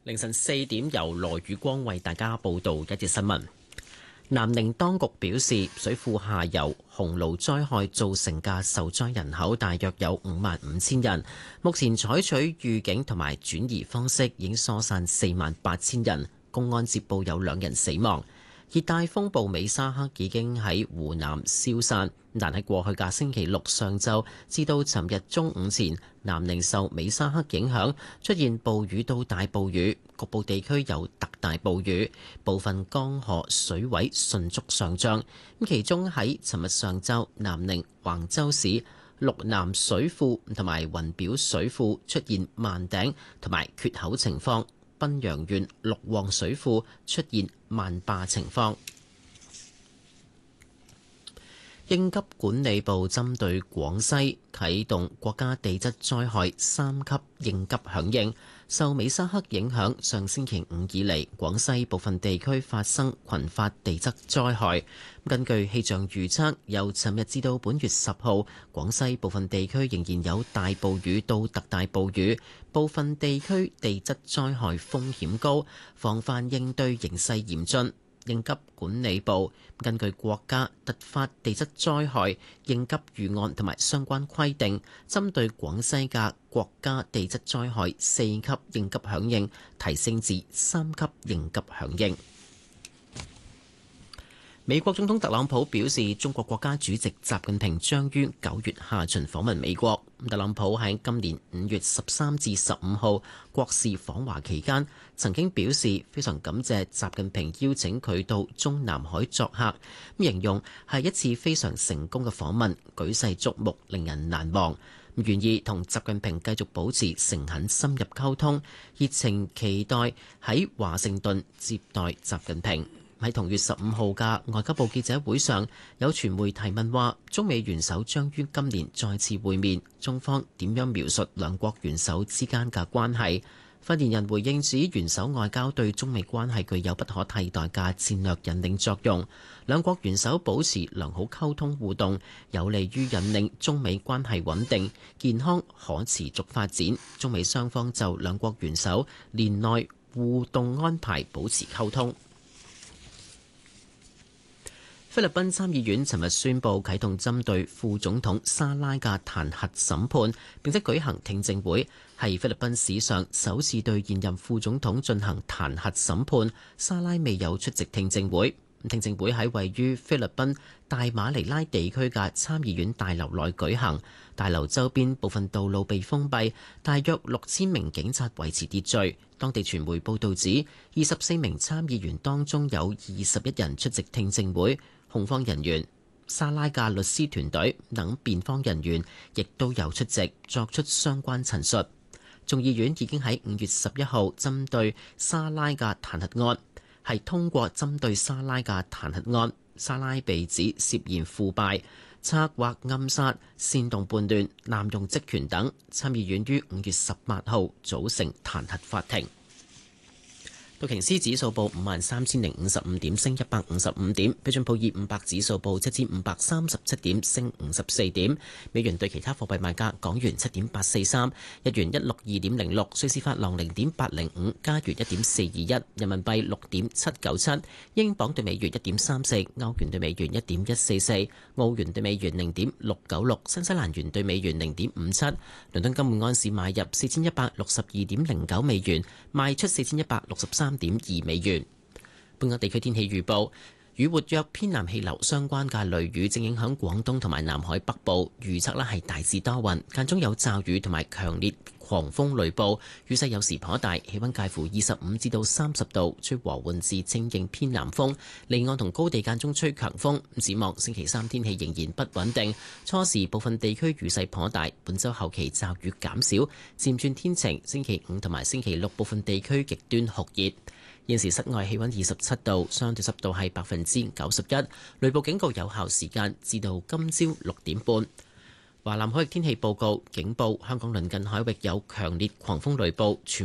凌晨4點，由羅宇光為大家報道一節新聞。南寧當局表示，水庫下游洪澇災害造成嘅受災人口大約有55000人，目前採取預警同埋轉移方式，已經疏散48000人。公安接報有2人死亡。熱帶風暴美沙克已經喺湖南消散，但喺過去嘅星期六上晝至到尋日中午前，南寧受美沙克影響出現暴雨到大暴雨，局部地區有特大暴雨，部分江河水位迅速上漲。其中喺尋日上晝，南寧橫州市陸南水庫同埋雲表水庫出現漫頂同埋缺口情況。賓陽縣陸旺水庫出現漫壩情況。應急管理部針對廣西啟動國家地質災害3級應急響應。受美沙克影響，上星期5以嚟，廣西部分地區發生群發地質災害。根據氣象預測，由尋日至到本月10號，廣西部分地區仍然有大暴雨到特大暴雨，部分地區地質災害風險高，防範應對形勢嚴峻。應急管理部根據國家突發地質災害應急預案同埋相關規定，針對廣西嘅國家地質災害4級應急響應提升至3級應急響應。美國總統特朗普表示，中國國家主席習近平將於9月下旬訪問美國。特朗普喺今年5月13至15號國事訪華期間，曾經表示非常感謝習近平邀請佢到中南海作客，形容係一次非常成功嘅訪問，舉世矚目，令人難忘。願意同習近平繼續保持誠懇深入溝通，熱情期待喺華盛頓接待習近平。喺同月15號嘅外交部記者會上，有傳媒提問話，中美元首將於今年再次會面，中方點樣描述兩國元首之間嘅關係？發言人回應指，元首外交對中美關係具有不可替代嘅戰略引領作用，兩國元首保持良好溝通互動，有利於引領中美關係穩定、健康、可持續發展。中美雙方就兩國元首年內互動安排保持溝通。菲律賓參議院尋日宣布啟動針對副總統沙拉嘅彈劾審判，並且舉行聽證會，係菲律賓史上首次對現任副總統進行彈劾審判。沙拉未有出席聽證會。聽證會喺位於菲律賓大馬尼拉地區嘅參議院大樓內舉行，大樓周邊部分道路被封閉，大約6000名警察維持秩序。當地傳媒報導指，24名參議員當中有21人出席聽證會。控方人員、沙拉嘅律師團隊等辯方人員亦都有出席，作出相關陳述。眾議院已經喺5月11號針對沙拉嘅彈劾案係通過針對沙拉嘅彈劾案。沙拉被指涉嫌腐敗、策劃暗殺、煽動叛亂、濫用職權等。參議院於5月18號組成彈劾法庭。道瓊斯指數報53055點，升155點；標準普爾500指數報7537點，升54點。美元對其他貨幣賣價：港元7.843，日元162.06，瑞士法郎0.805，加元1.421，人民幣6.797，英鎊對美元1.34，歐元對美元1.144，澳元對美元0.696，新西蘭元對美元0.57。倫敦金每安士買入4162.09美元，賣出4163.2美元。本港地區天氣預報，與活躍偏南氣流相關嘅雷雨正影響廣東同埋南海北部，預測係大致多雲，間中有驟雨同埋強烈狂風雷暴，雨勢有時頗大，氣溫介乎25至到30度，吹和緩至清勁偏南風，離岸同高地間中吹強風。展望星期三天氣仍然不穩定，初時部分地區雨勢頗大，本週後期驟雨減少，漸轉天晴。星期五同埋星期六部分地區極端酷熱。現時室外氣溫27度，相對濕度係91%，雷暴警告有效時間至到今朝6點半。華南海域天氣報告警報，香港鄰近海域有強烈狂風雷暴。